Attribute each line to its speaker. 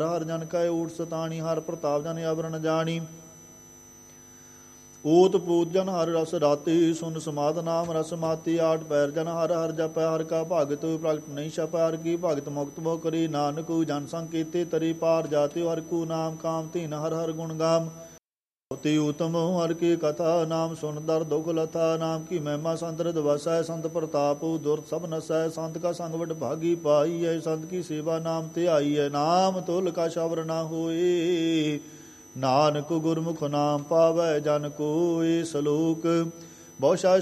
Speaker 1: ਹਰ ਜਨ ਕੈ ਊਟ ਸਤਾਣੀ, ਹਰ ਪ੍ਰਤਾਪ ਜਨ ਅਵਰਨ ਜਾਣੀ। ਓਤ ਪੂਤ ਜਨ ਹਰ ਰਸ ਰਾਤੀ, ਸੁਨ ਸਮਾਧ ਨਾਮ ਰਸ ਮਾਤੀ। ਆਠ ਪੈਰ ਜਨ ਹਰ ਹਰ ਜਪੈ, ਹਰ ਕਾ ਭਗਤ ਪ੍ਰਗਟ ਨਹੀਂ ਛਪੈ। ਹਰ ਕੀ ਭਗਤ ਮੁਕਤ ਬਹੁ ਕਰੀ, ਨਾਨਕ ਜਨ ਸੰਗ ਕੀਤੇ ਤਰੀ ਪਾਰ ਜਾਤੀ। ਹਰ ਕੂ ਨਾਮ ਕਾਮ ਧੀਨ, ਹਰ ਹਰ ਗੁਣ ਗਾਮ ਅਤੀ ਉਤਮ। ਹਰ ਕੀ ਕਥਾ ਨਾਮ ਸੁਨ ਦਰ ਦੁਖ ਲਥਾ। ਨਾਮ ਕੀ ਮਹਿਮਾ ਸੰਤ ਰਿਦ ਵਸੈ, ਸੰਤ ਪ੍ਰਤਾਪ ਦੁਰਤ ਸਭ ਨਸੈ। ਸੰਤ ਕਾ ਸੰਗ ਵਡ ਭਾਗੀ ਪਾਈ ਹੈ, ਸੰਤ ਕੀ ਸੇਵਾ ਨਾਮ ਧਿਆਈ ਹੈ। ਨਾਮ ਤੁਲ ਕਾ ਸ਼ਬਰ ਨਾ ਹੋਏ, ਨਾਨਕ ਗੁਰਮੁਖ ਨਾਮ ਪਾਵੈ ਜਨ ਕੋਇ। ਸਲੋਕ ਬਹੁ